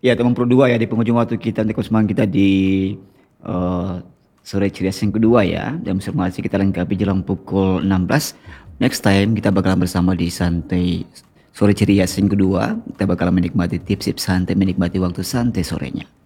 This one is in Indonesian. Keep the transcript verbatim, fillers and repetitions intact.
Ya, teman Pro dua ya di penghujung waktu kita untuk kesemangat kita di eh, sore ceria yang kedua ya. Dan informasi kita lengkapi jelang pukul enam belas. Next time kita bakalan bersama di santai sore ceria yang kedua. Kita bakalan menikmati tips-tips santai, menikmati waktu santai sorenya.